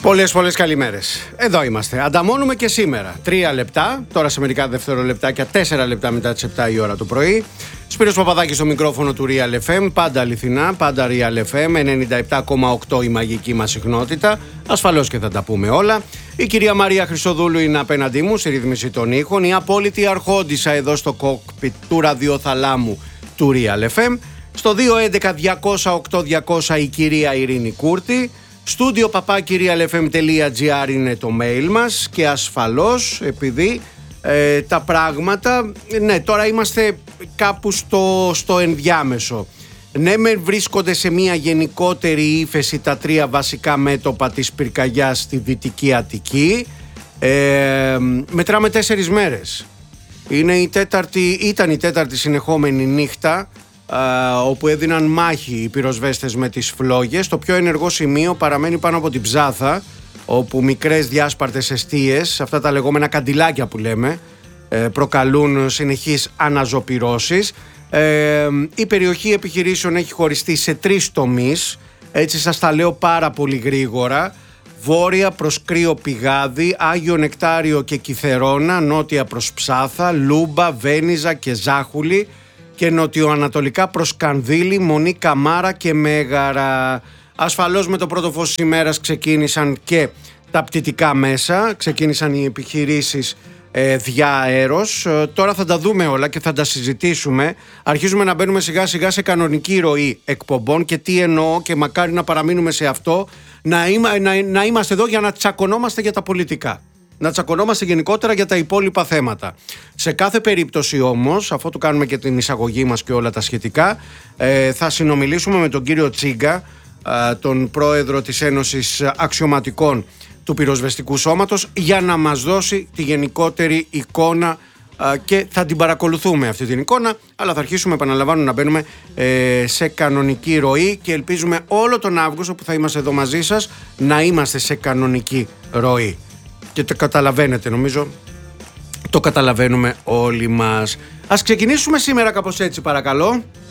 Πολλές καλημέρες. Εδώ είμαστε. Ανταμώνουμε και σήμερα. 3 λεπτά, τώρα σε μερικά δευτερολεπτάκια, 4 λεπτά μετά τις 7 η ώρα το πρωί. Σπύρος Παπαδάκης στο μικρόφωνο του Real FM. Πάντα αληθινά, πάντα Real FM. 97,8 η μαγική μας συχνότητα. Ασφαλώς και θα τα πούμε όλα. Η κυρία Μαρία Χρυσοδούλου είναι απέναντί μου στη ρύθμιση των ήχων. Η απόλυτη αρχόντισσα εδώ στο κόκπιτ του ραδιοθαλάμου του Real FM. Στο 211-208-200 η κυρία Ειρήνη Κούρτη. Στούντιο papakirialfm.gr είναι το mail μας. Και ασφαλώς, επειδή τα πράγματα, ναι, τώρα είμαστε κάπου στο ενδιάμεσο. Ναι, με βρίσκονται σε μια γενικότερη ύφεση τα 3 βασικά μέτωπα της πυρκαγιάς στη Δυτική Αττική. Μετράμε 4 μέρες. Ήταν η τέταρτη συνεχόμενη νύχτα όπου έδιναν μάχη οι πυροσβέστες με τις φλόγες. Το πιο ενεργό σημείο παραμένει πάνω από την Ψάθα, όπου μικρές διάσπαρτες εστίες, αυτά τα λεγόμενα καντιλάκια που λέμε, προκαλούν συνεχείς αναζωπυρώσεις. Η περιοχή επιχειρήσεων έχει χωριστεί σε 3 τομείς, έτσι σας τα λέω πάρα πολύ γρήγορα. Βόρεια προς Κρύο Πηγάδι, Άγιο Νεκτάριο και Κιθερώνα, νότια προς Ψάθα, Λούμπα, Βένιζα και Ζάχουλη, και νοτιοανατολικά προς Κανδύλη, Μονή, Καμάρα και Μέγαρα. Ασφαλώς με το πρώτο φως της ημέρας ξεκίνησαν και τα πτυτικά μέσα, ξεκίνησαν οι επιχειρήσεις διαέρος. Τώρα θα τα δούμε όλα και θα τα συζητήσουμε. Αρχίζουμε να μπαίνουμε σιγά σιγά σε κανονική ροή εκπομπών. Και τι εννοώ, και μακάρι να παραμείνουμε σε αυτό, να είμαστε εδώ για να τσακωνόμαστε για τα πολιτικά. Να τσακωνόμαστε γενικότερα για τα υπόλοιπα θέματα. Σε κάθε περίπτωση όμως, αφού το κάνουμε και την εισαγωγή μας και όλα τα σχετικά, θα συνομιλήσουμε με τον κύριο Τσίγκα, τον πρόεδρο της Ένωσης Αξιωματικών του Πυροσβεστικού Σώματος, για να μας δώσει τη γενικότερη εικόνα, και θα την παρακολουθούμε αυτή την εικόνα, αλλά θα αρχίσουμε, επαναλαμβάνω, να μπαίνουμε σε κανονική ροή και ελπίζουμε όλο τον Αύγουστο που θα είμαστε εδώ μαζί σας να είμαστε σε κανονική ροή. Και το καταλαβαίνετε, νομίζω, το καταλαβαίνουμε όλοι μας. Ας ξεκινήσουμε σήμερα κάπως έτσι, παρακαλώ.